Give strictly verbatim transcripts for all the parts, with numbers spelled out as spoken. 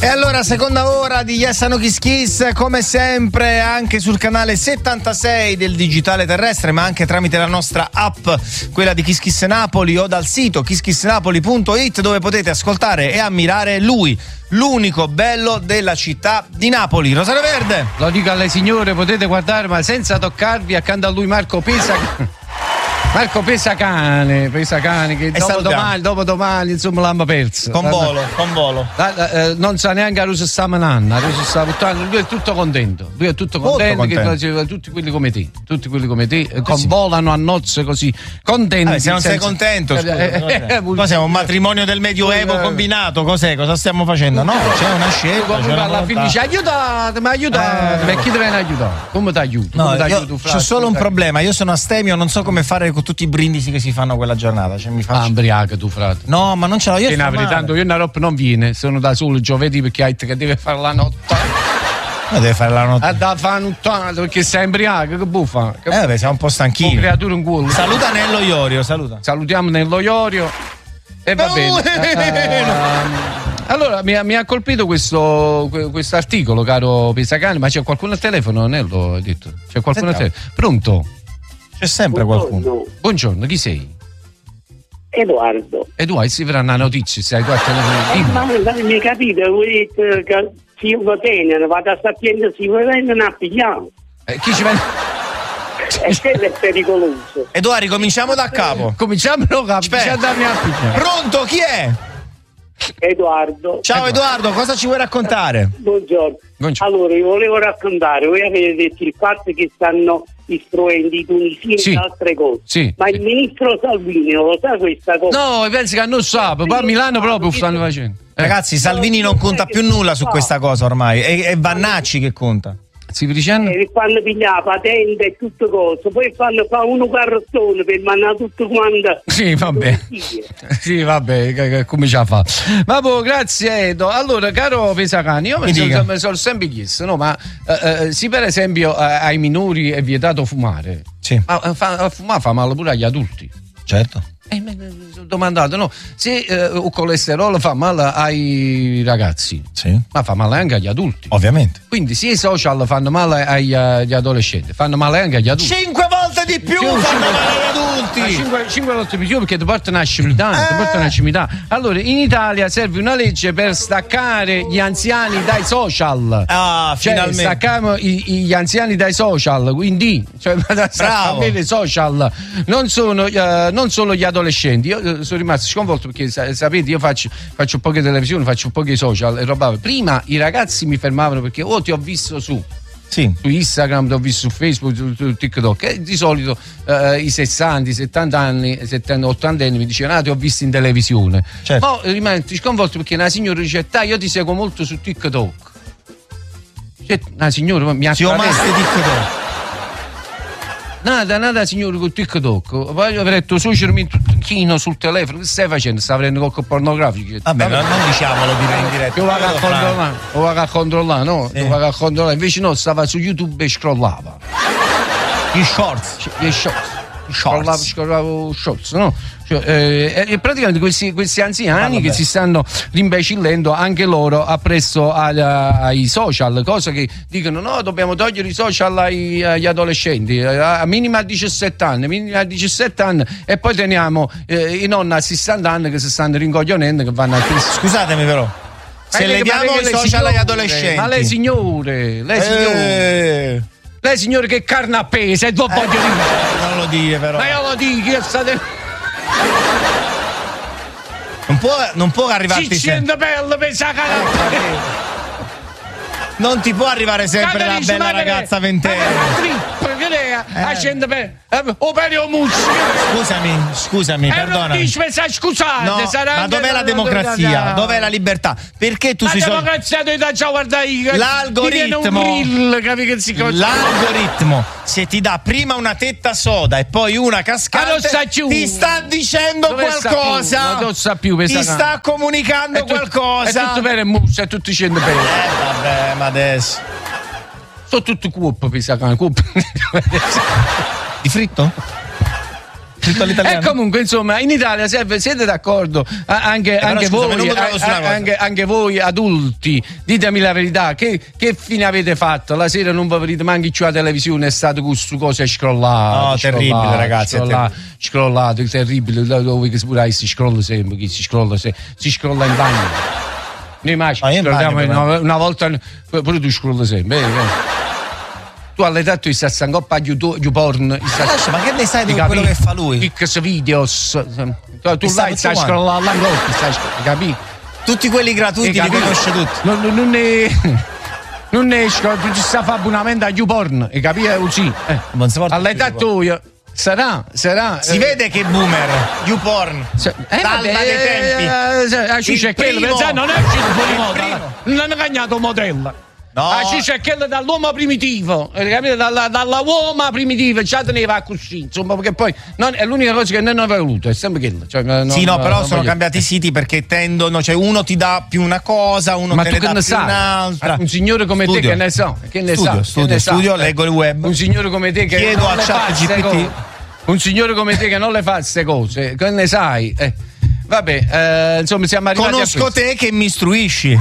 E allora, seconda ora di Yes No Kiss Kiss, come sempre anche sul canale settantasei del digitale terrestre, ma anche tramite la nostra app, quella di Kiss Kiss Napoli, o dal sito kiss kiss napoli punto it, dove potete ascoltare e ammirare lui, l'unico bello della città di Napoli. Rosario Verde. Lo dico alle signore, potete guardare ma senza toccarvi, accanto a lui Marco Pesa. Marco Pesacane, Pesacane che dopo domani, dopo domani insomma l'hanno perso. Con volo, con volo. Eh, non sa neanche a Rosa sta mananna, Rosa sta buttando, lui è tutto contento. Lui è tutto contento, contento. Che, tutti quelli come te, tutti quelli come te, eh con sì. volano a nozze così, contenti. Eh, se non senza... sei contento, scusa, eh, eh, noi siamo un matrimonio del Medioevo combinato, cos'è? Cosa stiamo facendo? No, c'è una scelta. C'è una alla fine dice aiutate, ma aiutate, eh, ma chi ti viene aiutare? Come ti aiuto? No, c'ho solo un problema, io sono astemio, non so come fare con tutti i brindisi che si fanno quella giornata, cioè, mi faccio... Ah, imbriaca tu, frate. No, ma non ce l'ho io. Tanto io una roba non viene, sono da solo giovedì perché hai che deve fare la notte. Ma deve fare la notte. Ah, da fare nottata perché sei imbriaco, che buffa. Che eh, beh, siamo un po' stanchini. Un creatura un culo. Saluta Nello Iorio, saluta. Salutiamo Nello Iorio. E va bene. Uh, um, allora, mi ha, mi ha colpito questo questo articolo, caro Pesacane, ma c'è qualcuno al telefono, Nello? Hai detto? C'è qualcuno al telefono? Pronto? C'è sempre Buongiorno. qualcuno. Buongiorno, chi sei? Edoardo. Edoardo, si verrà una notizia, sai tu al telefono. Eh, ma non mi capite, voi che si va bene, vado a sapere si va bene, non pigliamo. Eh, chi ci viene? E quello è pericoloso. Edoardo, cominciamo da capo. Cominciamo da capo. Pronto, chi è? Edoardo. Ciao Edoardo, cosa ci vuoi raccontare? Buongiorno. Buongiorno. Allora, io volevo raccontare, voi avete detto il fatto che stanno istruendo i tunisini sì. e altre cose. Sì, ma sì. il ministro Salvini non lo sa questa cosa? No, pensi che non sa, poi a Milano proprio stanno facendo. Eh. Ragazzi, Salvini non conta più nulla su questa cosa ormai, è, è Vannacci che conta. Si dicendo? Eh, fanno pigliare patente e tutte cose, poi fanno fa uno carrozzone per mandare tutto quanto. Sì, vabbè. Sì, vabbè, come ce la fa? Ma boh, grazie Edo. Allora, caro Pesacani, io mi sono, mi sono sempre chiesto, no, ma eh, eh, sì, per esempio eh, ai minori è vietato fumare. Sì. Ma eh, fa, fumare fa male pure agli adulti. Certo. E mi sono domandato, no, se eh, il colesterolo fa male ai ragazzi, sì, ma fa male anche agli adulti. Ovviamente. Quindi se i social fanno male agli, agli adolescenti, fanno male anche agli adulti. Cinque volte di più, più fanno cinque, male agli adulti. Ah, cinque, cinque volte di più perché ti portano a scimità, eh. ti portano a scimità. Allora, in Italia serve una legge per staccare gli anziani dai social. Ah, cioè, finalmente. Stacchiamo i, gli anziani dai social, quindi cioè, bravo. I social non sono uh, non solo gli adolescenti. Io uh, sono rimasto sconvolto perché sa- sapete io faccio faccio poche televisioni, faccio pochi social e roba. Prima i ragazzi mi fermavano perché oh ti ho visto su sì. su Instagram, ti ho visto su Facebook, su, su TikTok, e di solito uh, i sessanta, i settanta anni, settanta, ottanta anni mi dicevano ah, ti ho visto in televisione. Certo. Ma rimango sconvolto perché una signora dice dai io ti seguo molto su TikTok. Cioè, una signora mi ha Zio Maste TikTok. Nada, nada signore con TikTok. Poi ho detto social mi chino sul telefono. Che stai facendo? Sta avendo qualche pornografico. Vabbè, Vabbè. non diciamolo dire in diretta. Io vado a controllare, lo vado a controllare, no? Sì. Lo vado a controllare. Invece no, stava su YouTube e scrollava. Gli shorts. Gli shorts. Scrollavo, scrollavo shorts, no? Cioè, eh, e praticamente questi, questi anziani che si stanno rimbecillendo anche loro appresso ai, ai social, cosa che dicono no, dobbiamo togliere i social ai, agli adolescenti, a minima a diciassette anni, minima a diciassette anni, e poi teniamo eh, i nonni a sessanta anni che si stanno rincoglionendo, che vanno a scusatemi però. Se leviamo i social agli adolescenti. Ma lei signore, lei signore. Eh. Lei signore che carne appesa, e dopo eh, voglio dire. Non lo dire però. Ma io lo dico, io state. Non può, non può arrivarti sempre. Pelle, pensa non ti può arrivare sempre la bella ragazza ventenne. Accende per o per o mucci. Scusami, scusami, perdonami. Scusate, no, ma dov'è la democrazia? Dov'è la libertà? Perché tu la sui social... La democrazia ti dà già guarda io. L'algoritmo. Grill, l'algoritmo se ti dà prima una tetta soda e poi una cascante ti sta dicendo dove qualcosa. Non sa più, ti sta comunicando è qualcosa. È tutto per il mucci, è tutto scende per. Eh vabbè, ma adesso sono tutto cuop, Pesacane, cuop. Di fritto? E comunque, insomma, in Italia siete d'accordo? Anche, eh, anche, scusa, voi, anche, anche voi adulti, ditemi la verità, che, che fine avete fatto? La sera non vi vedete manchi più la televisione, è stato questo cose scrollato. No, terribile, ragazzi. Scrollato, scrollato, è terribile. Dove che pure si scrolla sempre, chi si scrolla, se, si scrolla in bagno. Noi mai ah, scrolliamo una, una volta, pure tu scrolli sempre. Eh, eh. Tu all'età tu stai a coppa di porn, ma che ne sai di quello che fa lui? X videos. Tu, tu vai, stai scrollando l'angolfi, stai capì? Tutti quelli gratuiti li conosce tutti. Non, non ne non ne esco, tu ci sta a fare abbonamento a YouPorn, e capì? Così. Eh. All'età tua sarà, sarà. Si eh. vede che boomer, YouPorn. Eh, D'alba dei tempi. Eh, c'è quello, non è uscito fuori moda. Non è cagnato modello. No. Ah, ci c'è quello dall'uomo primitivo, capito? Dalla, dalla uomo primitiva, già teneva così, insomma, perché poi non, è l'unica cosa che non aveva voluto, è sempre quello. Cioè, non, sì, no, però non sono voglio... cambiati i siti perché tendono, cioè uno ti dà più una cosa, uno ma te tu ne che dà ne più sai? un'altra. Un signore come studio. te che ne so, che ne studio, sa, studio, che ne studio, sa. leggo il web. Un signore come te che chiedo non a le fa Chat G P T. Un signore come te che non le fa queste cose, che ne sai? Eh. Vabbè, eh, insomma, siamo arrivati Conosco a te che mi istruisci.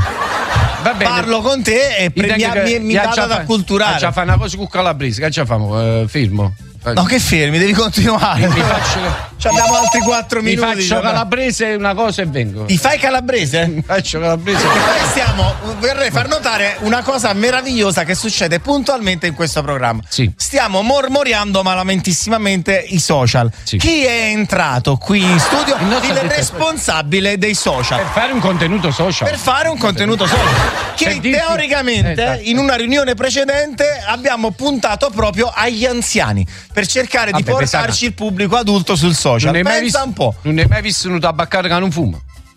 Va bene. Parlo con te e premia, mi, mi vado ad acculturare. Ci fa una cosa con Calabrese, che ci facciamo? Eh, firmo. No, che fermi, devi continuare. Mi, mi faccio... Ci abbiamo altri quattro minuti. Mi faccio Calabrese una cosa e vengo. Ti fai Calabrese? Mi faccio Calabrese. E poi stiamo, vorrei far notare una cosa meravigliosa che succede puntualmente in questo programma. Sì. Stiamo mormoriando malamentissimamente i social. Sì. Chi è entrato qui in studio? Il, il responsabile dei social. Per fare un contenuto social. Per fare un contenuto social. Che dirti... teoricamente eh, in una riunione precedente abbiamo puntato proprio agli anziani. Per cercare Vabbè, di portarci pesata. il pubblico adulto sul social. Non Pensa visto, un po'. Non hai mai visto un tabaccare che non fuma?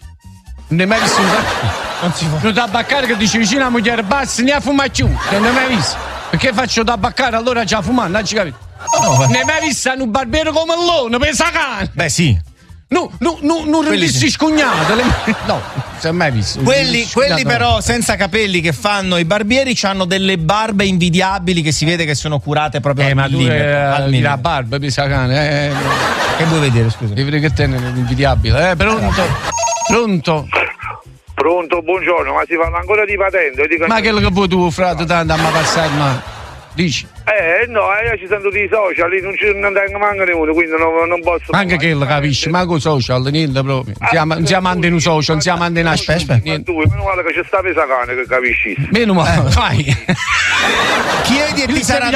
Non hai mai visto un, non si un tabaccare che dice vicino a moglie basta, ne ha fumato più? Non hai mai visto? Perché faccio tabaccare allora già fumare? Non ci capito? No, non hai mai visto un barbiere come l'uno, pensa cane? Beh sì. No, no, no, non rendissi scugnato. No, non si è mai visto. Quelli, quelli però senza capelli che fanno i barbieri hanno delle barbe invidiabili che si vede che sono curate proprio eh, al ma millimetro. Eh, la barba, pensa cane. Eh, che vuoi vedere, scusa? Devi vedere che te è invidiabile. Eh, pronto? Pronto? Pronto, buongiorno, ma si parla ancora di patente? Dico ma che lo che vuoi tu, frate, tanto a passare ma dici? Eh no, io ci sento di social, lì non ci non tengo manco uno, quindi non, non posso. Anche che lo capisci, ma con social, niente proprio. Non siamo, non siamo andati in social, non siamo andati in aspetta, aspetta. Tu, meno male che c'è sta pesacane che capisci. Meno male, vai. Chiedi e ti sarà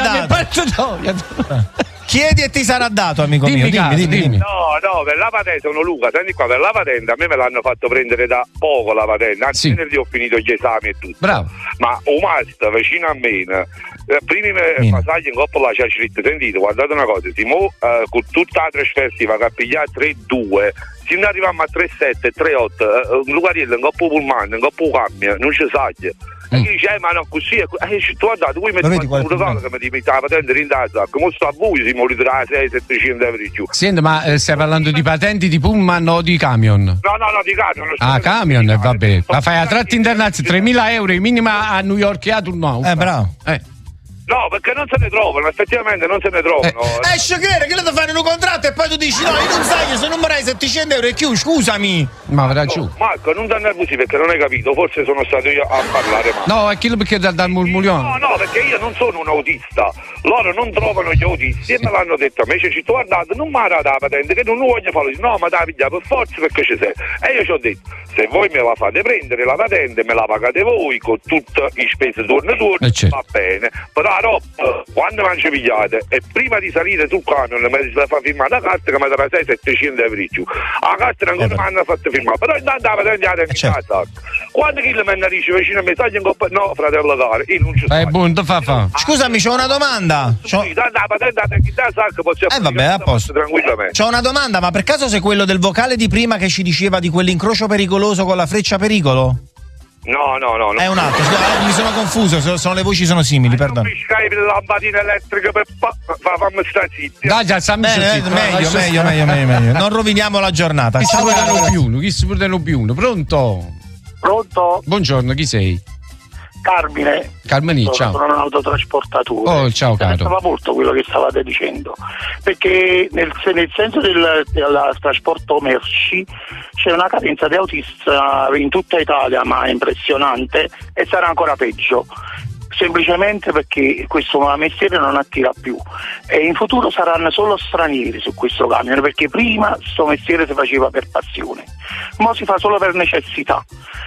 dato. Chiedi e ti sarà dato, amico dimmi, mio. Dimmi, dimmi, dimmi. No, no, per la patente, sono Luca, senti qua, per la patente a me me l'hanno fatto prendere da poco la patente, anzi sì. venerdì ho finito gli esami e tutto. Bravo. Ma un master vicino a me, eh, primi passaggi in coppa là c'è scritto, sentite, guardate una cosa, Simo, eh, con tutta la trasfertiva che ha pigliato tre due, se noi arriviamo a tre sette, tre otto, eh, Lucariello in coppa pulmano, in coppa cambia, non ci sa. E mm. dice, eh, ma no, così è. Eh, tu guardate, voi mi dite un regalo che mi dite la patente in tazza, come sto a voi, si muore tra sei settecento euro di più. Senti, ma eh, stai parlando di patenti di pullman o di camion? No, no, no, di camion. Ah, camion, eh, vabbè. Ma fai a tratti internazionali, tremila euro, minima a New York e a turno. Eh, bravo. Eh. No, perché non se ne trovano, effettivamente non se ne trovano. Eh, esce che che lo fanno un contratto e poi tu dici no, io non sai, se non mi dai settecento euro e chiù, scusami. Ma avrà giù. No, Marco, non ti nervosi perché non hai capito, forse sono stato io a parlare male. No, è quello perché dal, dal murmuglione. No, no, perché io non sono un autista. Loro non trovano gli autisti e me l'hanno detto a me, cioè, ci ho guardato, non mi ha dato la patente, che non voglio fare, no, ma da piglia per forza perché ci sei. E io ci ho detto, se voi me la fate prendere la patente, me la pagate voi con tutte le spese turno turno, eh, certo. Va bene. Però la roba, quando mi ci pigliate e prima di salire sul camion mi fa firmare la carta che mi darà sei settecento euro in più. La carta ancora mi hanno fatto firmare, però intanto la patente la tengo in casa. Quando chi mi dice vicino a me, sai in coppa, no, fratello caro, io non ci sto. Eh, buono, fa fa. Scusami, c'ho una domanda. C'ho... Sì, la patente la tengo in casa, posso eh vabbè, a posto. Tranquillamente. C'ho una domanda, ma per caso sei quello del vocale di prima che ci diceva di quell'incrocio pericoloso con la freccia pericolo? No, no, no, no. È un altro, mi sono confuso, sono, sono le voci sono simili, perdono. Non mi scarichi le lampadine elettriche per fa, fa fammi sta zitti. Dai, già sta meglio, meglio, meglio, meglio, meglio, meglio, meglio. Non roviniamo la giornata. Chi si può più uno? Chi si può più uno? Pronto? Pronto? Buongiorno, chi sei? Carmine. Carmine, ciao. Sono un autotrasportatore. Oh, ciao caro. Mi molto quello che stavate dicendo, perché nel, nel senso del, del trasporto merci c'è una carenza di autisti in tutta Italia, ma è impressionante, e sarà ancora peggio. Semplicemente perché questo mestiere non attira più e in futuro saranno solo stranieri su questo camion, perché prima questo mestiere si faceva per passione, ora si fa solo per necessità.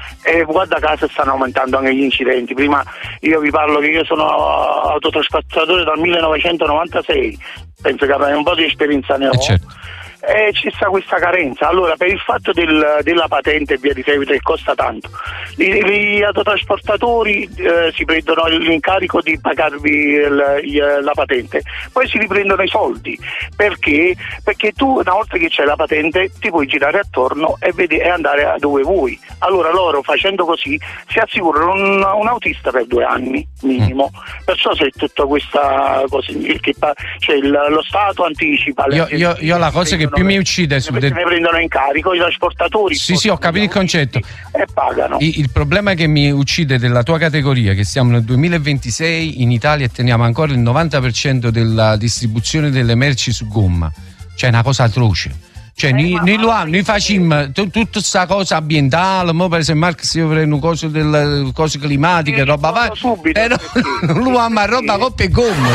E guarda caso stanno aumentando anche gli incidenti. Prima io vi parlo che io sono autotrasportatore dal millenovecentonovantasei, penso che avrei un po' di esperienza ne ho. Certo. E ci sta questa carenza. Allora, per il fatto del, della patente e via di seguito che costa tanto, gli autotrasportatori eh, si prendono l'incarico di pagarvi il, il, la patente, poi si riprendono i soldi. Perché? Perché tu una volta che c'hai la patente ti puoi girare attorno e, vedi, e andare a dove vuoi. Allora loro facendo così si assicurano un, un autista per due anni minimo. Mm. Perciò c'è tutta questa cosa che cioè il, lo Stato anticipa. Io, io, io la cosa che più mi uccide su ne prendono in carico i trasportatori. Sì, sì, ho capito il concetto. E pagano. Il, il problema che mi uccide della tua categoria, che siamo nel duemilaventisei in Italia e teniamo ancora il novanta per cento della distribuzione delle merci su gomma. Cioè, è una cosa atroce. Cioè, eh, noi, noi, lo, noi facciamo t- tutta questa cosa ambientale, mo per esempio Marx si prende un coso del cose climatiche, sì, roba va, però non lo amo a roba coppia e gomma.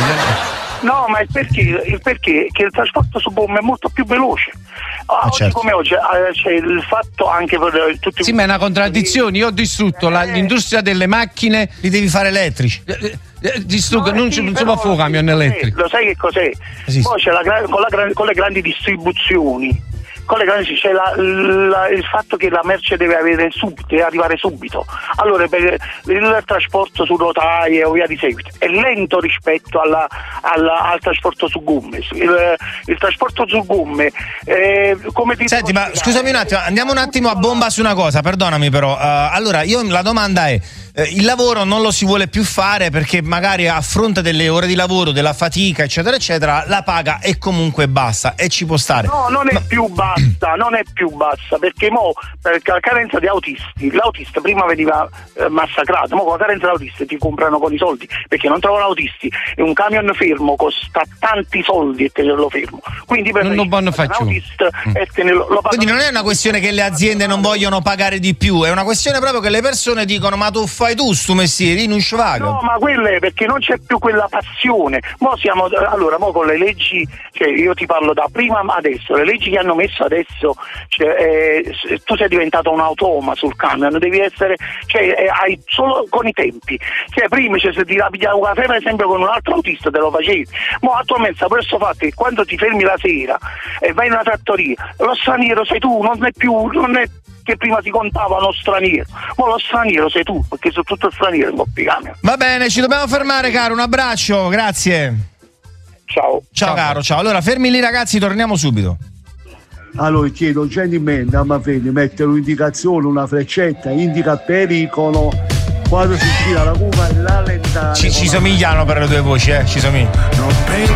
No, ma il perché, il perché che il trasporto su gomma è molto più veloce. Ah, oggi certo. Come oggi c'è il fatto anche per tutti. Sì, ma è una contraddizione. Io ho distrutto eh, la, l'industria delle macchine. Li devi fare elettrici. Eh, eh, distruggo, no, non, sì, non si può fare un camion elettrico. Lo sai che cos'è? Sì, Poi c'è la, con, la, con le grandi distribuzioni. Con le grandi c'è la, la, il fatto che la merce deve, avere sub, deve arrivare subito. Allora per il trasporto su rotaie o via di seguito è lento rispetto alla, alla, al trasporto su gomme. Il, il trasporto su gomme eh, come ti Senti, ma scusami un attimo, andiamo un attimo a bomba su una cosa, perdonami però. Uh, allora, io la domanda è: eh, il lavoro non lo si vuole più fare perché magari a fronte delle ore di lavoro, della fatica, eccetera, eccetera, la paga è comunque bassa e ci può stare. No, non è ma... più bassa. Non è più bassa perché mo per la carenza di autisti, l'autista prima veniva eh, massacrato, mo con la carenza di autisti ti comprano con i soldi perché non trovano autisti e un camion fermo costa tanti soldi e tenerlo fermo, quindi per non lo vanno faccio mm. e tenerlo, lo quindi non è una questione che le aziende non vogliono pagare di più, è una questione proprio che le persone dicono ma tu fai tu sto mestiere, io non ci pago. No, ma quello è perché non c'è più quella passione. Mo siamo allora mo con le leggi, cioè io ti parlo da prima ma adesso le leggi che hanno messo adesso, cioè, eh, tu sei diventato un automa sul camion, devi essere, cioè eh, hai solo con i tempi, cioè prima cioè, se ti pigliavi un caffè per esempio con un altro autista te lo facevi, ma attualmente per questo fatto che quando ti fermi la sera e vai in una trattoria, lo straniero sei tu, non è più, non è che prima si contava uno straniero, ma lo straniero sei tu, perché sono tutto straniero in coppi camion. Va bene, ci dobbiamo fermare caro, un abbraccio, grazie. Ciao. Ciao, ciao caro, ciao. Allora fermi lì ragazzi, torniamo subito. Allora chiedo gentilmente a Mafedi mettere un'indicazione, una freccetta, indica pericolo quando si gira la curva e l'allentare. Ci, ci somigliano per le due voci, eh, ci somigliano.